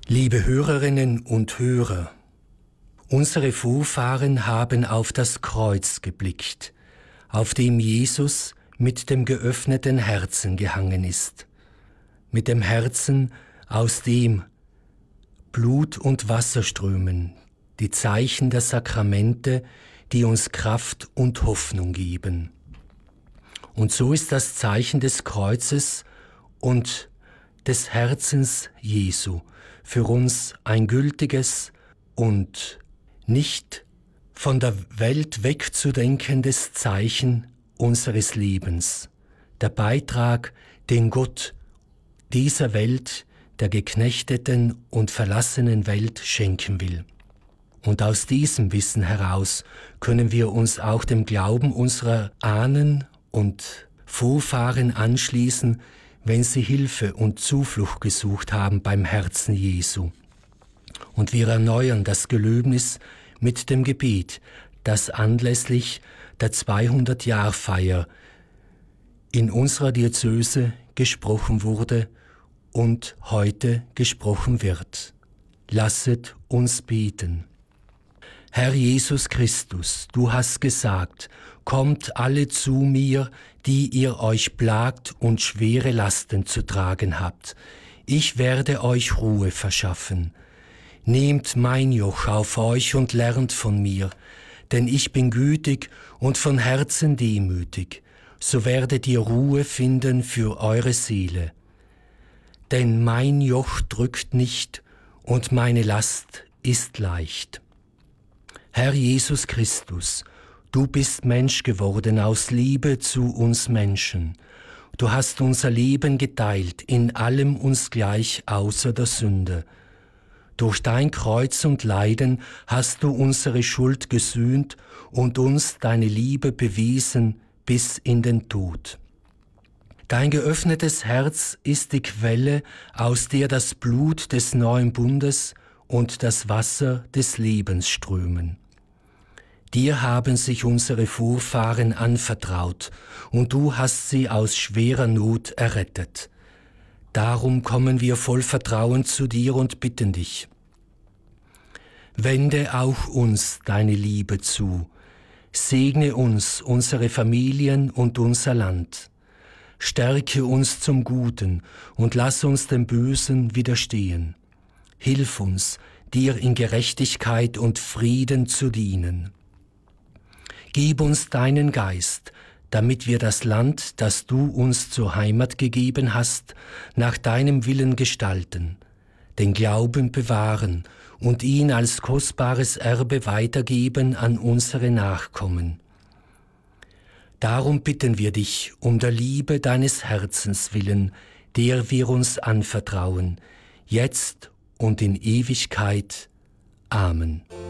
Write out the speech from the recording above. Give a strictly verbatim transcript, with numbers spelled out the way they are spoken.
Liebe Hörerinnen und Hörer, unsere Vorfahren haben auf das Kreuz geblickt, auf dem Jesus mit dem geöffneten Herzen gehangen ist, mit dem Herzen, aus dem Blut und Wasser strömen, die Zeichen der Sakramente, die uns Kraft und Hoffnung geben. Und so ist das Zeichen des Kreuzes und des Herzens Jesu für uns ein gültiges und nicht von der Welt wegzudenkendes Zeichen unseres Lebens. Der Beitrag, den Gott dieser Welt, der geknechteten und verlassenen Welt schenken will. Und aus diesem Wissen heraus können wir uns auch dem Glauben unserer Ahnen und Vorfahren anschließen, wenn sie Hilfe und Zuflucht gesucht haben beim Herzen Jesu. Und wir erneuern das Gelöbnis mit dem Gebet, das anlässlich der zweihundert-Jahr-Feier in unserer Diözese gesprochen wurde und heute gesprochen wird. Lasset uns beten. Herr Jesus Christus, du hast gesagt, kommt alle zu mir, die ihr euch plagt und schwere Lasten zu tragen habt. Ich werde euch Ruhe verschaffen. Nehmt mein Joch auf euch und lernt von mir, denn ich bin gütig und von Herzen demütig, so werdet ihr Ruhe finden für eure Seele. Denn mein Joch drückt nicht und meine Last ist leicht. Herr Jesus Christus, du bist Mensch geworden aus Liebe zu uns Menschen. Du hast unser Leben geteilt, in allem uns gleich außer der Sünde. Durch dein Kreuz und Leiden hast du unsere Schuld gesühnt und uns deine Liebe bewiesen bis in den Tod. Dein geöffnetes Herz ist die Quelle, aus der das Blut des neuen Bundes und das Wasser des Lebens strömen. Dir haben sich unsere Vorfahren anvertraut, und du hast sie aus schwerer Not errettet. Darum kommen wir voll Vertrauen zu dir und bitten dich. Wende auch uns deine Liebe zu, segne uns, unsere Familien und unser Land. Stärke uns zum Guten und lass uns dem Bösen widerstehen. Hilf uns, dir in Gerechtigkeit und Frieden zu dienen. Gib uns deinen Geist, damit wir das Land, das du uns zur Heimat gegeben hast, nach deinem Willen gestalten, den Glauben bewahren und ihn als kostbares Erbe weitergeben an unsere Nachkommen. Darum bitten wir dich um der Liebe deines Herzens willen, der wir uns anvertrauen, jetzt und in Ewigkeit. Amen.